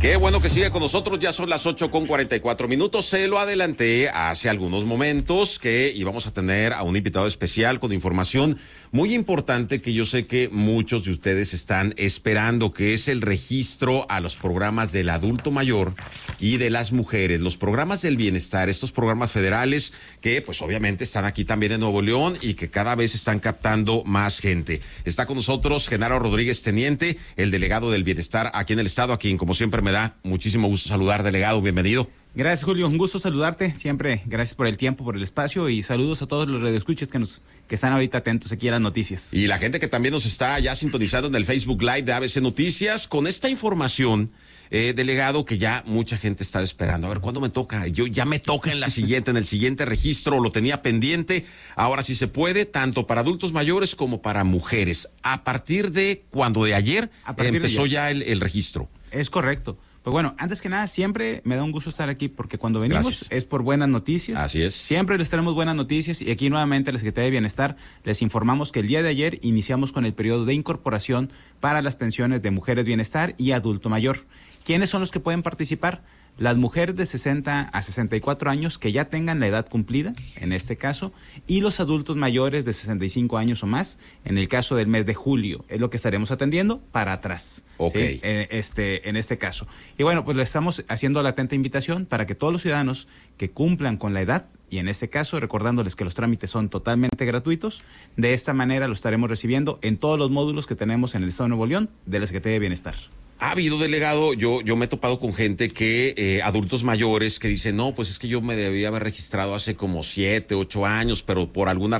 Qué bueno que sigue con nosotros, ya son las 8:44. Se lo adelanté hace algunos momentos que íbamos a tener a un invitado especial con información muy importante que yo sé que muchos de ustedes están esperando, que es el registro a los programas del adulto mayor y de las mujeres, los programas del bienestar, estos programas federales que pues obviamente están aquí también en Nuevo León y que cada vez están captando más gente. Está con nosotros Genaro Rodríguez Teniente, el delegado del bienestar aquí en el estado, a quien como siempre me da muchísimo gusto saludar, delegado, bienvenido. Gracias, Julio, un gusto saludarte, siempre gracias por el tiempo, por el espacio y saludos a todos los radioescuchas que están ahorita atentos aquí a las noticias. Y la gente que también nos está ya sintonizando en el Facebook Live de ABC Noticias con esta información, delegado, que ya mucha gente está esperando. A ver, ¿cuándo me toca? Ya me toca en el siguiente registro, lo tenía pendiente. Ahora sí se puede, tanto para adultos mayores como para mujeres. ¿A partir de cuándo? ¿De ayer empezó ya el registro? Es correcto. Pues bueno, antes que nada, siempre me da un gusto estar aquí porque cuando venimos Gracias. Es por buenas noticias. Así es. Siempre les traemos buenas noticias y aquí nuevamente la Secretaría de Bienestar les informamos que el día de ayer iniciamos con el periodo de incorporación para las pensiones de Mujeres Bienestar y Adulto Mayor. ¿Quiénes son los que pueden participar? Las mujeres de 60 a 64 años que ya tengan la edad cumplida, en este caso, y los adultos mayores de 65 años o más, en el caso del mes de julio. Es lo que estaremos atendiendo para atrás. Ok. ¿Sí? En este caso. Y bueno, pues le estamos haciendo la atenta invitación para que todos los ciudadanos que cumplan con la edad, y en este caso recordándoles que los trámites son totalmente gratuitos, de esta manera lo estaremos recibiendo en todos los módulos que tenemos en el Estado de Nuevo León de la Secretaría de Bienestar. Ha habido, delegado, yo me he topado con gente que, adultos mayores que dicen, no, pues es que yo me debía haber registrado hace como 7, 8 años, pero por alguna